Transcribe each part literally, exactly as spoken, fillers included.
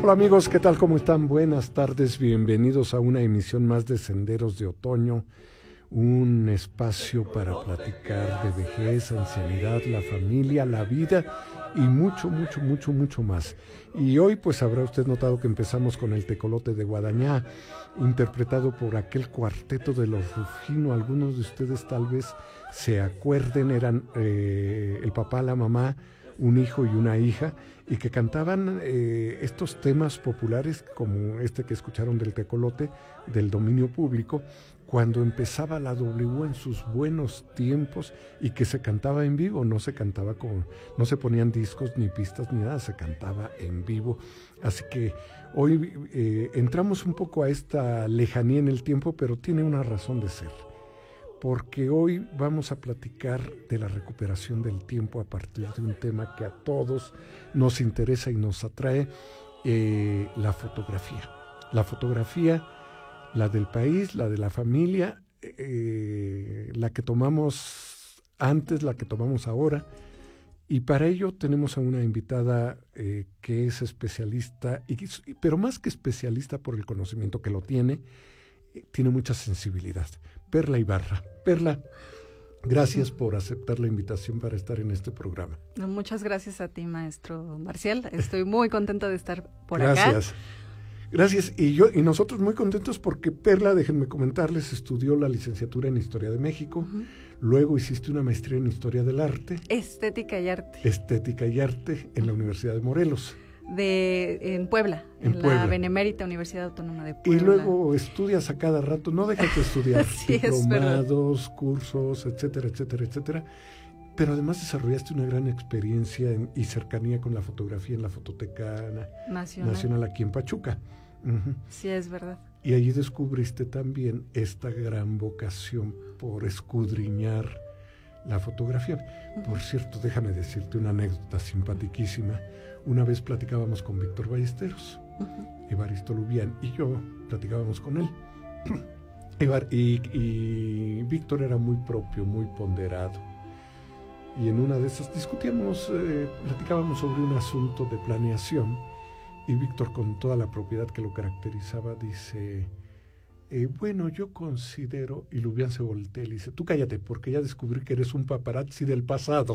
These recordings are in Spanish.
Hola amigos, ¿qué tal? ¿Cómo están? Buenas tardes, bienvenidos a una emisión más de Senderos de Otoño, un espacio para platicar de vejez, ancianidad, la familia, la vida y mucho, mucho, mucho, mucho más. Y hoy pues habrá usted notado que empezamos con el Tecolote de Guadañá, interpretado por aquel cuarteto de los Rufino. Algunos de ustedes tal vez se acuerden, eran eh, el papá, la mamá, un hijo y una hija, y que cantaban eh, estos temas populares como este que escucharon del Tecolote, del dominio público, cuando empezaba la W en sus buenos tiempos y que se cantaba en vivo, no se cantaba con, no se ponían discos ni pistas ni nada, se cantaba en vivo. Así que hoy eh, entramos un poco a esta lejanía en el tiempo, pero tiene una razón de ser. Porque hoy vamos a platicar de la recuperación del tiempo a partir de un tema que a todos nos interesa y nos atrae, eh, la fotografía. La fotografía, la del país, la de la familia, eh, la que tomamos antes, la que tomamos ahora. Y para ello tenemos a una invitada eh, que es especialista, y, pero más que especialista por el conocimiento que lo tiene, eh, tiene mucha sensibilidad. Perla Ibarra. Perla, gracias por aceptar la invitación para estar en este programa. Muchas gracias a ti, maestro Marcial. Estoy muy contenta de estar por gracias. acá. Gracias. Gracias. Y yo y nosotros muy contentos porque Perla, déjenme comentarles, estudió la licenciatura en Historia de México. Uh-huh. Luego hiciste una maestría en Historia del Arte. Estética y Arte. Estética y Arte en la Universidad de Morelos. De, en Puebla, en, en Puebla. La Benemérita Universidad Autónoma de Puebla. Y luego estudias a cada rato, no dejas de estudiar, sí, diplomados, cursos, etcétera, etcétera, etcétera. Pero además desarrollaste una gran experiencia en, y cercanía con la fotografía en la Fototeca Nacional, Nacional aquí en Pachuca. Uh-huh. Sí, es verdad. Y allí descubriste también esta gran vocación por escudriñar la fotografía. Uh-huh. Por cierto, déjame decirte una anécdota simpaticísima. Una vez platicábamos con Víctor Ballesteros, uh-huh. Evaristo Lubián y yo platicábamos con él. y, y Víctor era muy propio, muy ponderado. Y en una de esas discutíamos, eh, platicábamos sobre un asunto de planeación. Y Víctor, con toda la propiedad que lo caracterizaba, dice, eh, bueno, yo considero, y Lubián se voltea y le dice, tú cállate, porque ya descubrí que eres un paparazzi del pasado.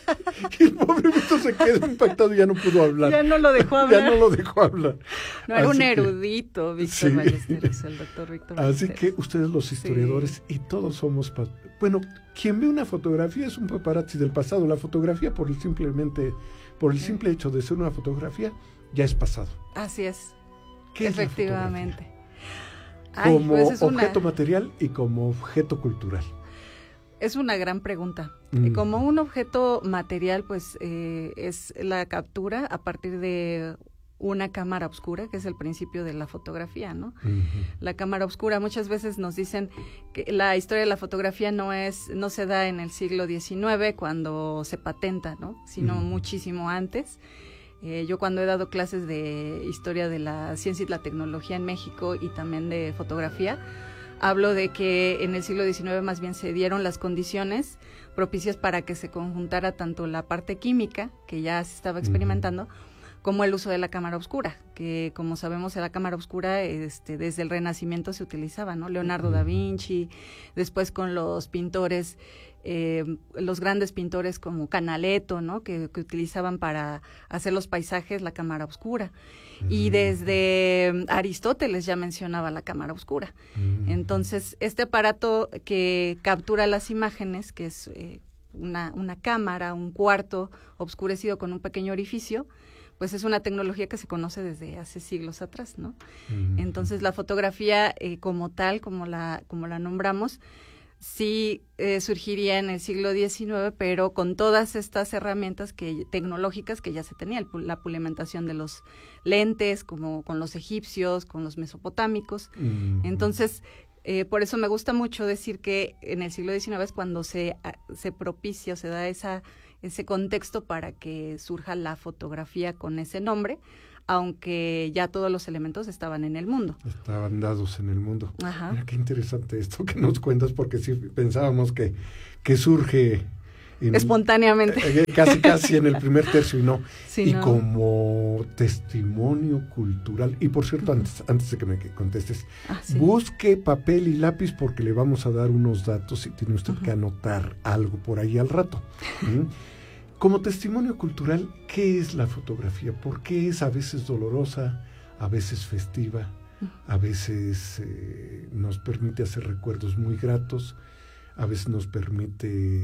Y el pobre Víctor se quedó impactado y ya no pudo hablar. Ya no lo dejó hablar. Ya no lo dejó hablar. No, era un erudito, que, Víctor sí. Ballesteros, el doctor Víctor Ballesteros. Así que ustedes los historiadores sí. y todos somos, pa- bueno, quien ve una fotografía es un paparazzi del pasado. La fotografía por el simplemente, por el simple hecho de ser una fotografía, ya es pasado. Así es. ¿Qué Efectivamente. Es Ay, como pues es objeto una... material y como objeto cultural. Es una gran pregunta. Mm. Como un objeto material, pues eh, es la captura a partir de una cámara oscura, que es el principio de la fotografía, ¿no? Uh-huh. La cámara oscura, muchas veces nos dicen que la historia de la fotografía no es, no se da en el siglo diecinueve cuando se patenta, ¿no? Sino uh-huh. muchísimo antes. Eh, yo cuando he dado clases de historia de la ciencia y la tecnología en México y también de fotografía, hablo de que en el siglo diecinueve más bien se dieron las condiciones propicias para que se conjuntara tanto la parte química, que ya se estaba experimentando, uh-huh. como el uso de la cámara oscura, que como sabemos la cámara oscura este, desde el Renacimiento se utilizaba, ¿no? Leonardo uh-huh. da Vinci, después con los pintores, eh, los grandes pintores como Canaletto, ¿no? Que, que utilizaban para hacer los paisajes la cámara oscura. Uh-huh. Y desde Aristóteles ya mencionaba la cámara oscura. Uh-huh. Entonces, este aparato que captura las imágenes, que es eh, una, una cámara, un cuarto oscurecido con un pequeño orificio, pues es una tecnología que se conoce desde hace siglos atrás, ¿no? Uh-huh. Entonces, la fotografía eh, como tal, como la, como la nombramos, sí eh, surgiría en el siglo diecinueve, pero con todas estas herramientas que, tecnológicas que ya se tenía, el, la pulimentación de los lentes, como con los egipcios, con los mesopotámicos. Uh-huh. Entonces, eh, por eso me gusta mucho decir que en el siglo diecinueve es cuando se, se propicia o se da esa, ese contexto para que surja la fotografía con ese nombre, aunque ya todos los elementos estaban en el mundo. Estaban dados en el mundo. Ajá. Mira qué interesante esto que nos cuentas, porque sí pensábamos que, que surge en, espontáneamente. Eh, casi, casi en el primer tercio y no. Sí, y no. como testimonio cultural, y por cierto, uh-huh. antes, antes de que me contestes, ah, sí. busque papel y lápiz porque le vamos a dar unos datos y tiene usted uh-huh. que anotar algo por ahí al rato. ¿Mm? Como testimonio cultural, ¿qué es la fotografía? ¿Por qué es a veces dolorosa, a veces festiva, a veces eh, nos permite hacer recuerdos muy gratos, a veces nos permite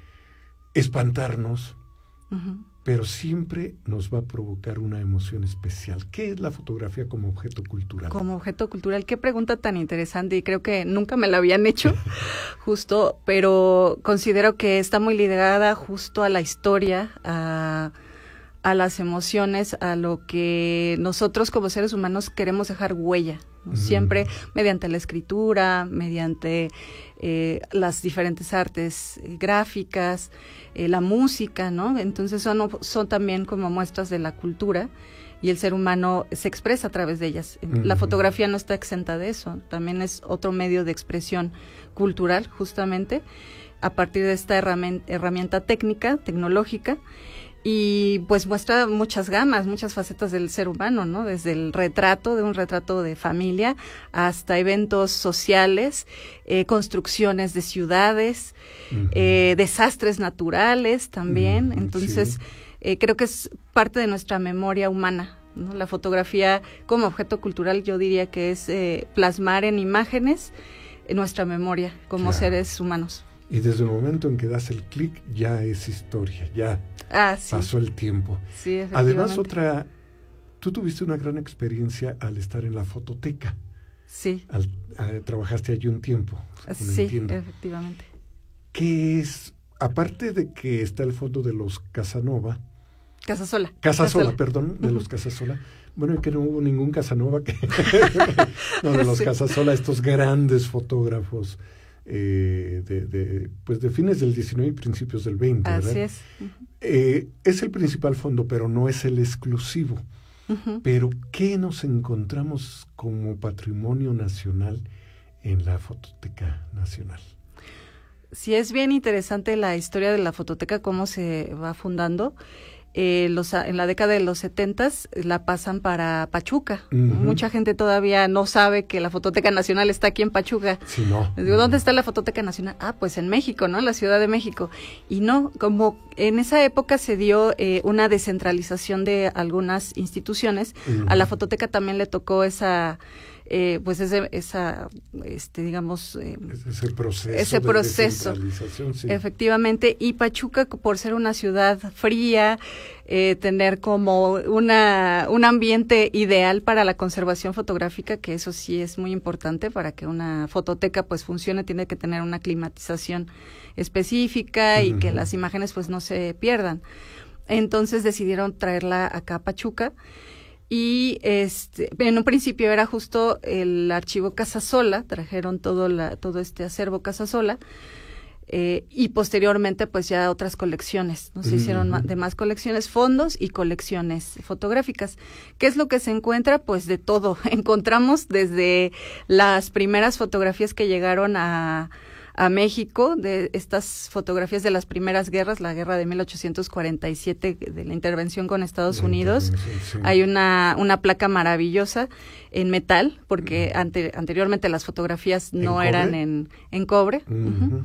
espantarnos, uh-huh. pero siempre nos va a provocar una emoción especial? ¿Qué es la fotografía como objeto cultural? Como objeto cultural, qué pregunta tan interesante, y creo que nunca me la habían hecho, justo, pero considero que está muy ligada justo a la historia, a, a las emociones, a lo que nosotros como seres humanos queremos dejar huella, ¿no? Mm. Siempre mediante la escritura, mediante eh, las diferentes artes eh, gráficas, eh, la música, ¿no? Entonces son, son también como muestras de la cultura, y el ser humano se expresa a través de ellas. Uh-huh. La fotografía no está exenta de eso, también es otro medio de expresión cultural, justamente, a partir de esta herramienta, herramienta técnica, tecnológica, y pues muestra muchas gamas, muchas facetas del ser humano, ¿no? Desde el retrato, de un retrato de familia, hasta eventos sociales, eh, construcciones de ciudades, uh-huh. eh, desastres naturales también. Uh-huh. Entonces, sí. eh, creo que es parte de nuestra memoria humana, ¿no? La fotografía como objeto cultural, yo diría que es eh, plasmar en imágenes en nuestra memoria como claro. seres humanos. Y desde el momento en que das el clic, ya es historia, ya ah, sí. pasó el tiempo. Sí, además, otra, tú tuviste una gran experiencia al estar en la fototeca. Sí. Al, a, trabajaste allí un tiempo. Sí, entiendo. Efectivamente. ¿Qué es, aparte de que está el fondo de los Casanova? Casasola. Casasola, Casasola. perdón, de uh-huh. los Casasola. Bueno, que no hubo ningún Casanova que... no, de los sí. Casasola, estos grandes fotógrafos... Eh, de, de, pues de fines del diecinueve y principios del veinte, Así ¿verdad? es. Uh-huh. Eh, es el principal fondo, pero no es el exclusivo. Uh-huh. Pero, ¿qué nos encontramos como patrimonio nacional en la Fototeca Nacional? Sí, es bien interesante la historia de la Fototeca, cómo se va fundando. Eh, los, en la década de los setentas la pasan para Pachuca. Uh-huh. Mucha gente todavía no sabe que la Fototeca Nacional está aquí en Pachuca. Sí, no. Digo, ¿dónde está la Fototeca Nacional? Ah, pues en México, ¿no? La Ciudad de México. Y no, como en esa época se dio eh, una descentralización de algunas instituciones, uh-huh. a la Fototeca también le tocó esa... Eh, pues ese, esa, este, digamos... Eh, ese proceso ese de proceso, descentralización, sí. Efectivamente, y Pachuca, por ser una ciudad fría, eh, tener como una un ambiente ideal para la conservación fotográfica, que eso sí es muy importante para que una fototeca pues funcione, tiene que tener una climatización específica y uh-huh. que las imágenes pues no se pierdan. Entonces decidieron traerla acá a Pachuca. Y este en un principio era justo el archivo Casasola, trajeron todo la todo este acervo Casasola, eh, y posteriormente pues ya otras colecciones, ¿no? Se uh-huh. hicieron ma- de más colecciones, fondos y colecciones fotográficas. ¿Qué es lo que se encuentra? Pues de todo. Encontramos desde las primeras fotografías que llegaron a a México, de estas fotografías de las primeras guerras, la guerra de mil ochocientos cuarenta y siete, de la intervención con Estados la Unidos. Sí. Hay una una placa maravillosa en metal, porque uh-huh. ante, anteriormente las fotografías no ¿En eran cobre? en en cobre. Uh-huh. Uh-huh.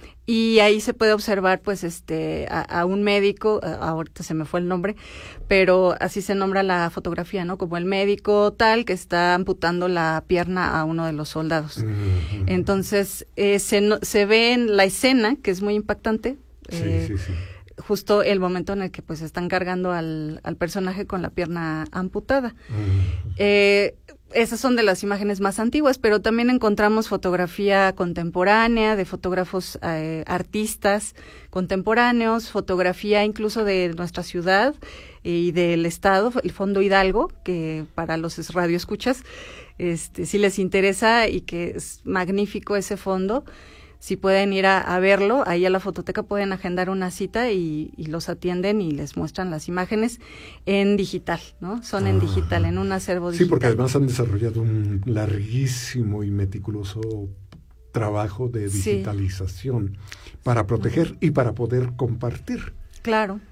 Y ahí se puede observar, pues, este, a, a un médico, a, ahorita se me fue el nombre, pero así se nombra la fotografía, ¿no? Como el médico tal que está amputando la pierna a uno de los soldados. Uh-huh. Entonces, eh, se, no, se ve en la escena, que es muy impactante, eh, sí, sí, sí. justo el momento en el que, pues, están cargando al, al personaje con la pierna amputada. Uh-huh. Eh, Esas son de las imágenes más antiguas, pero también encontramos fotografía contemporánea de fotógrafos eh, artistas contemporáneos, fotografía incluso de nuestra ciudad y del estado, el Fondo Hidalgo, que para los radioescuchas, este, si les interesa y que es magnífico ese fondo, si pueden ir a, a verlo, ahí a la fototeca pueden agendar una cita y, y los atienden y les muestran las imágenes en digital, ¿no? Son en digital, en un acervo digital. Sí, porque además han desarrollado un larguísimo y meticuloso trabajo de digitalización sí. para proteger uh-huh. y para poder compartir. Claro.